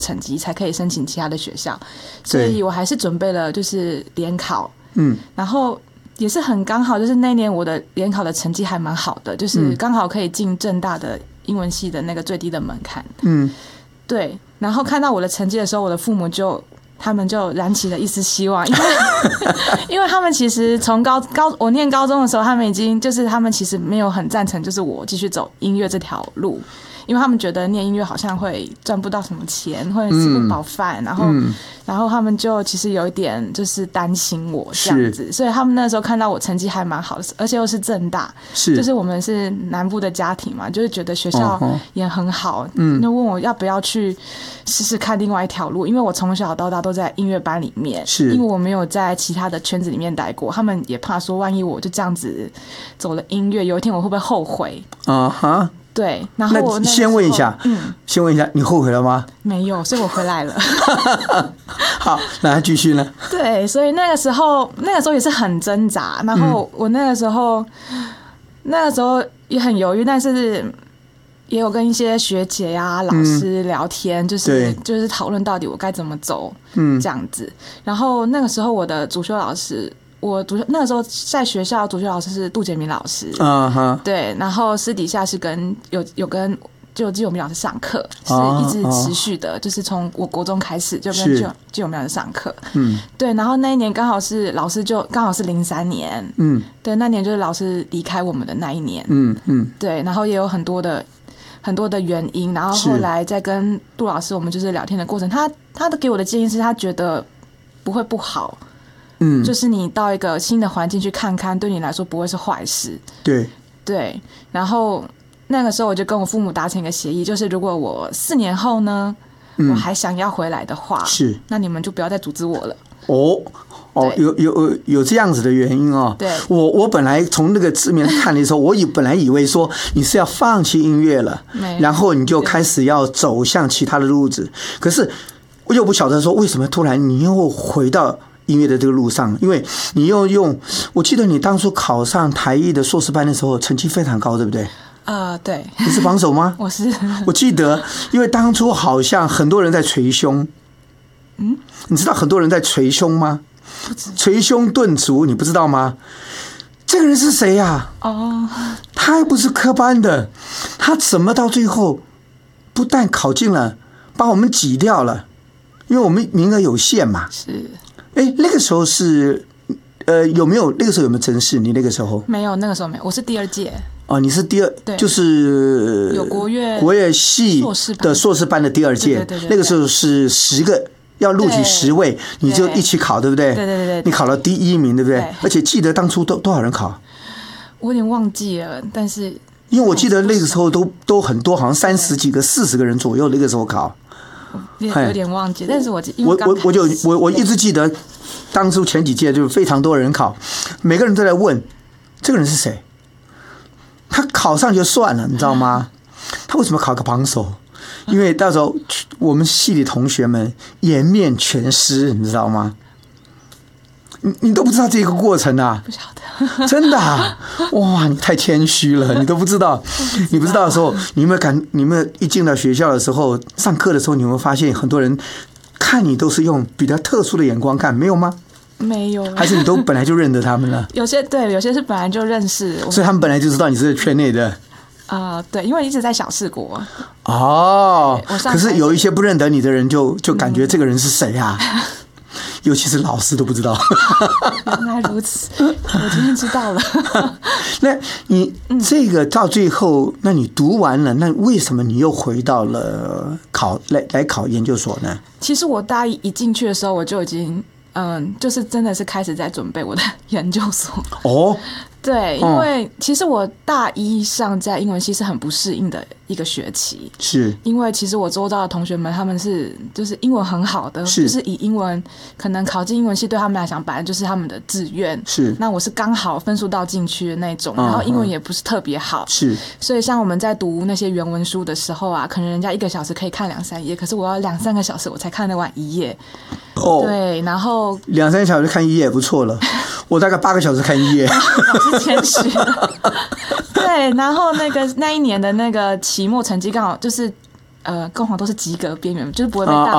成绩才可以申请其他的学校，所以我还是准备了就是联考，然后也是很刚好，就是那年我的联考的成绩还蛮好的，就是刚好可以进政大的英文系的那个最低的门槛，对，然后看到我的成绩的时候，我的父母他们就燃起了一丝希望，因为他们其实从我念高中的时候，他们其实没有很赞成，就是我继续走音乐这条路，因为他们觉得念音乐好像会赚不到什么钱，会吃不饱饭，然后他们就其实有一点就是担心我这样子，所以他们那时候看到我成绩还蛮好的，而且又是政大，就是我们是南部的家庭嘛，就是觉得学校也很好，就问我要不要去试试看另外一条路，因为我从小到大都在音乐班里面，因为我没有在其他的圈子里面待过，他们也怕说万一我就这样子走了音乐，有一天我会不会后悔对，然后我先问一下，你后悔了吗？ 没有，所以我回来了。 好，那继续呢？ 对，所以那个时候也是很挣扎，然后我那个时候也很犹豫，但是也有跟一些学姐呀、老师聊天，就是讨论到底我该怎么走，这样子。然后那个时候我的主修老师。那个时候在学校主修老师是杜杰明老师，对，然后私底下是有跟就季友明老师上课，是一直持续的，就是从我国中开始就跟季友明老师上课，对，然后那一年刚好是老师刚好是03年，对，那年就是老师离开我们的那一年，对，然后也有很多的原因，然后后来在跟杜老师我们就是聊天的过程，他给我的建议是他觉得不会不好。就是你到一个新的环境去看看，对你来说不会是坏事。对，然后那个时候我就跟我父母达成一个协议，就是如果我4年后呢，我还想要回来的话，那你们就不要再阻止我了。 有这样子的原因哦。 对， 我本来从那个字面看的时候，我本来以为说你是要放弃音乐了，然后你就开始要走向其他的路子。可是我又不晓得说为什么突然你又回到音乐的这个路上，因为你又我记得你当初考上台艺的硕士班的时候，成绩非常高，对不对？ 对。 你是榜首吗？ 我是。 我记得，因为当初好像很多人在捶胸。你知道很多人在捶胸吗？捶胸顿足，你不知道吗？这个人是谁呀？他又不是科班的，他怎么到最后不但考进了，把我们挤掉了？因为我们名额有限嘛。 是。 那个时候是有没有那个时候有没有甄试？你那个时候没有，那个时候没有，我是第2届。 你是第2，就是有国乐系的硕士班的第2届。 对， 那个时候是10个要录取10位，你就一起考，对不对？ 对， 你考了第1名，对不对？而且记得当初多少人考？ 我有点忘记了，但是因为我记得那个时候都很多，好像30几个、40个人左右，那个时候考。 有点忘记，但是我一直记得，当初前几届就非常多人考，每个人都在问这个人是谁。他考上就算了，你知道吗？他为什么考个榜首？因为到时候我们系里同学们颜面全失，你知道吗？你都不知道这个过程啊？ 不晓得， 真的啊！哇，你太谦虚了，你都不知道。你不知道的时候，你有没有一进到学校的时候，上课的时候，你有没有发现很多人看你都是用比较特殊的眼光看，没有吗？ 没有， 还是你都本来就认得他们了？ 有些是本来就认识， 所以他们本来就知道你是圈内的。 对，因为一直在小四国。 可是有一些不认得你的人就感觉这个人是谁啊？尤其是老师都不知道。 原来如此，我今天知道了。 那你这个到最后，那你读完了，那为什么你又回到了来考研究所呢？ 其实我大一一进去的时候，我就已经就是真的是开始在准备我的研究所。对，因为其实我大一上在英文系是很不适应的一个学期， 是因为其实我周遭的同学们他们就是英文很好的，就是以英文可能考进英文系对他们来讲本来就是他们的志愿， 是那我是刚好分数到进去的那种，然后英文也不是特别好， 是所以像我们在读那些原文书的时候啊，可能人家1个小时可以看2-3页，可是我要2-3个小时我才看得完1页。对，然后 2-3小时看1页也不错了。我大概8个小时看1页。 老师谦虚。对，然后那一年的那个期末成绩刚好就是刚好都是及格边缘，就是不会被大